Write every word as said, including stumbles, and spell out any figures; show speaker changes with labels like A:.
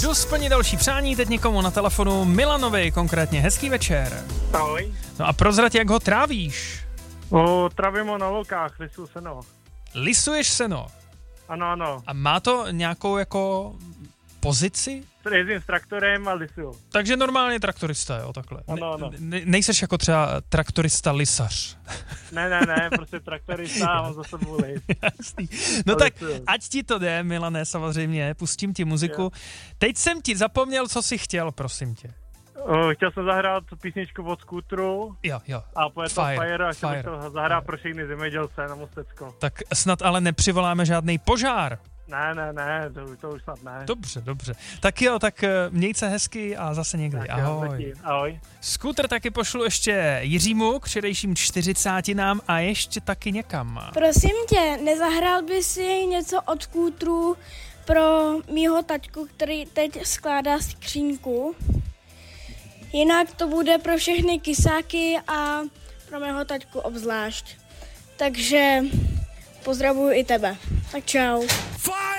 A: Jdu splnit další přání, teď někomu na telefonu, Milanovi konkrétně. Hezký večer.
B: Ahoj.
A: No a prozrať, jak ho trávíš?
B: O, trávím ho na loukách, lisu seno.
A: Lisuješ seno?
B: Ano, ano.
A: A má to nějakou jako pozici?
B: Jezdím s traktorem a lisuju.
A: Takže normálně traktorista, jo, takhle.
B: Ano, ano.
A: Ne, nejseš jako třeba traktorista lisař.
B: Ne, ne, ne, prostě traktorista a mám za sebou lis.
A: Jasný. No tak ať ti to jde, Milane, samozřejmě, pustím ti muziku. Jo. Teď jsem ti zapomněl, co jsi chtěl, prosím tě.
B: O, chtěl jsem zahrát písničku od Skútru.
A: Jo, jo.
B: A pojet to
A: Fire,
B: Fire a chtěl bych
A: Fire.
B: to zahrát pro všechny zemědělce na Mostecko.
A: Tak snad ale nepřivoláme žádný požár.
B: Ne, ne, ne, to, to už snad ne.
A: Dobře, dobře. Tak jo, tak měj se hezky a zase někdy.
B: Tak
A: Ahoj.
B: jo, ahoj.
A: Skútr taky pošlu ještě Jiřímu k včerejším čtyřicátinám a ještě taky někam.
C: Prosím tě, nezahrál by si něco od Skútru pro mýho taťku, který teď skládá skřínku? Jinak to bude pro všechny kysáky a pro mého taťku obzvlášť. Takže pozdravuju i tebe. Tak čau.
D: Fire!